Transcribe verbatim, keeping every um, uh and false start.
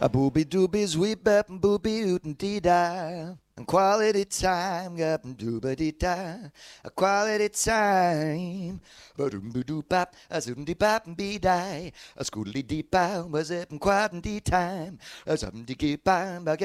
A booby dooby sweep bap and booby oot and dee da. And quality time, gap and dooba dee da. A quality time. Ba doom ba doo bap, a zoom dee bap and be die. A schooly dee bow, was it and quiet and dee time. A zoom dee dee bam,